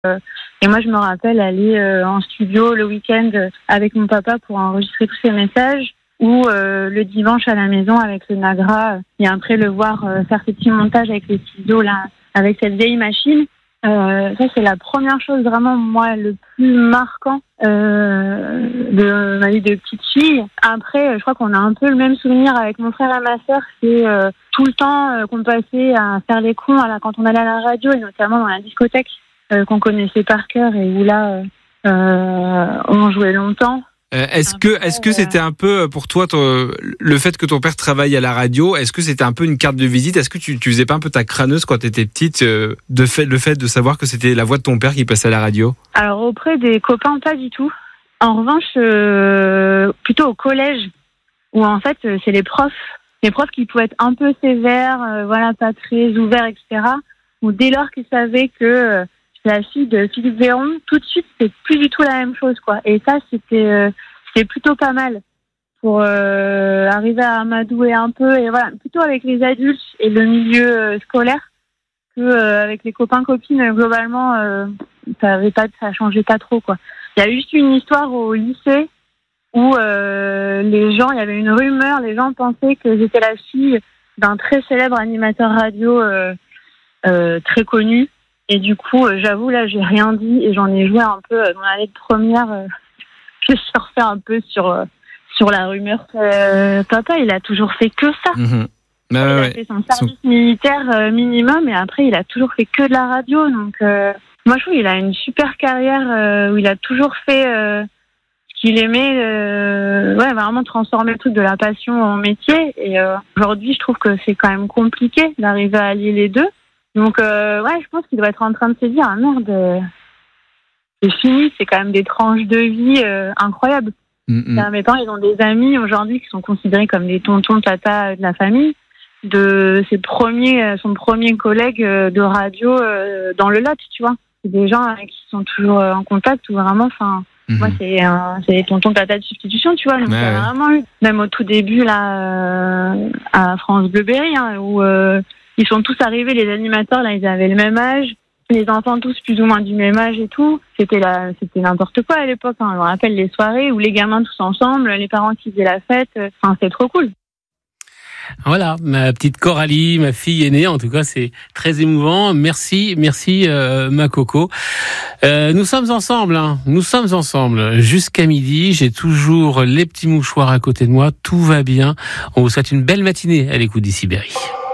Et moi, je me rappelle aller en studio le week-end avec mon papa pour enregistrer tous ces messages, ou le dimanche à la maison avec le Nagra, et après le voir faire ses petits montages avec les ciseaux, là, avec cette vieille machine. Ça, c'est la première chose vraiment, moi, le plus marquant de ma vie de petite fille. Après, je crois qu'on a un peu le même souvenir avec mon frère et ma sœur. C'est tout le temps qu'on passait à faire les cons quand on allait à la radio, et notamment dans la discothèque qu'on connaissait par cœur, et où là, on jouait longtemps. Est-ce que c'était un peu pour toi le fait que ton père travaille à la radio, est-ce que c'était un peu une carte de visite? Est-ce que tu faisais pas un peu ta crâneuse quand tu étais petite, le fait de savoir que c'était la voix de ton père qui passait à la radio? Alors auprès des copains, pas du tout. En revanche, plutôt au collège, où en fait c'est les profs qui pouvaient être un peu sévères, pas très ouverts, etc. Ou dès lors qu'ils savaient que la fille de Philippe Véron, tout de suite, c'est plus du tout la même chose, quoi. Et ça, c'était plutôt pas mal pour arriver à amadouer un peu, et voilà, plutôt avec les adultes et le milieu scolaire que avec les copains-copines. Globalement, ça changeait pas trop, quoi. Il y a juste une histoire au lycée où il y avait une rumeur, les gens pensaient que j'étais la fille d'un très célèbre animateur radio très connu. Et du coup, j'avoue, là, j'ai rien dit, et j'en ai joué un peu dans l'année de première. Je surfais un peu sur la rumeur. Papa, il a toujours fait que ça. Mmh. Il a fait son service militaire minimum, et après, il a toujours fait que de la radio. Donc, moi, je trouve qu'il a une super carrière où il a toujours fait ce qu'il aimait, vraiment transformer le truc de la passion en métier. Et aujourd'hui, je trouve que c'est quand même compliqué d'arriver à allier les deux. Donc, je pense qu'il doit être en train de se dire, ah merde, c'est fini, c'est quand même des tranches de vie incroyables. Mes parents, ils ont des amis aujourd'hui qui sont considérés comme des tontons, tatas de la famille, de son premier collègue de radio dans le Lot, tu vois. C'est des gens avec qui sont toujours en contact, ou vraiment, moi, c'est des tontons, tatas de substitution, tu vois. Donc, il y a vraiment eu, même au tout début, là, à France Bleu Berry, où ils sont tous arrivés, les animateurs, là, ils avaient le même âge. Les enfants tous plus ou moins du même âge et tout. C'était n'importe quoi à l'époque. Je me rappelle les soirées où les gamins tous ensemble, les parents qui faisaient la fête. C'est trop cool. Voilà, ma petite Coralie, ma fille aînée. En tout cas, c'est très émouvant. Merci, ma Coco. Nous sommes ensemble. Nous sommes ensemble jusqu'à midi. J'ai toujours les petits mouchoirs à côté de moi. Tout va bien. On vous souhaite une belle matinée à l'écoute d'Ici Berry.